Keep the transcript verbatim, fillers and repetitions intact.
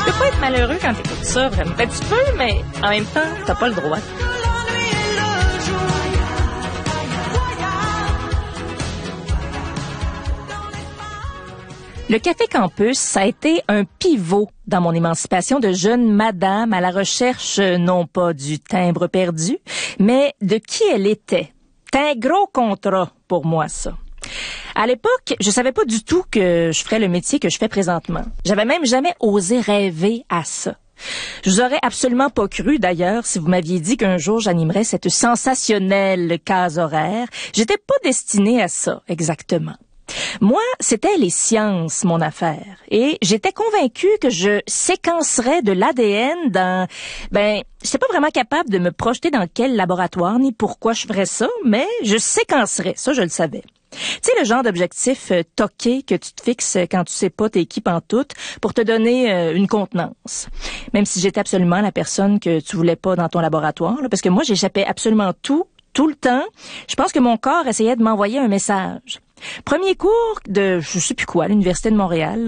Tu peux pas être malheureux quand t'écoutes ça, vraiment. Ben, tu peux, mais en même temps, t'as pas le droit. Le Café Campus, ça a été un pivot dans mon émancipation de jeune madame à la recherche, non pas du timbre perdu, mais de qui elle était. C'est un gros contrat pour moi, ça. À l'époque, je savais pas du tout que je ferais le métier que je fais présentement. J'avais même jamais osé rêver à ça. Je vous aurais absolument pas cru, d'ailleurs, si vous m'aviez dit qu'un jour j'animerais cette sensationnelle case horaire. J'étais pas destinée à ça, exactement. Moi, c'était les sciences, mon affaire. Et j'étais convaincue que je séquencerais de l'A D N dans... Ben, j'étais pas vraiment capable de me projeter dans quel laboratoire ni pourquoi je ferais ça, mais je séquencerais. Ça, je le savais. Tu sais, le genre d'objectif euh, toqué que tu te fixes quand tu sais pas t'es qui pantoute pour te donner euh, une contenance. Même si j'étais absolument la personne que tu voulais pas dans ton laboratoire, là, parce que moi, j'échappais absolument tout, tout le temps. Je pense que mon corps essayait de m'envoyer un message. Premier cours de, je sais plus quoi, à l'Université de Montréal, là,